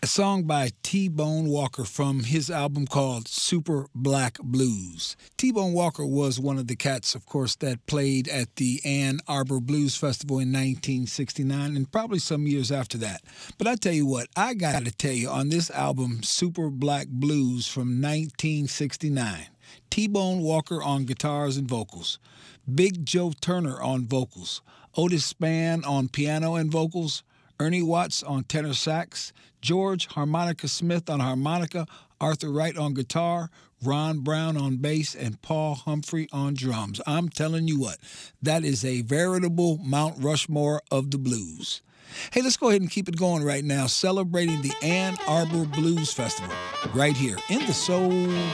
A song by T-Bone Walker from his album called Super Black Blues. T-Bone Walker was one of the cats, of course, that played at the Ann Arbor Blues Festival in 1969 and probably some years after that. But I tell you what, I got to tell you, on this album, Super Black Blues from 1969, T-Bone Walker on guitars and vocals, Big Joe Turner on vocals, Otis Spann on piano and vocals, Ernie Watts on tenor sax, George Harmonica Smith on harmonica, Arthur Wright on guitar, Ron Brown on bass, and Paul Humphrey on drums. I'm telling you what, that is a veritable Mount Rushmore of the blues. Hey, let's go ahead and keep it going right now, celebrating the Ann Arbor Blues Festival right here in the Soul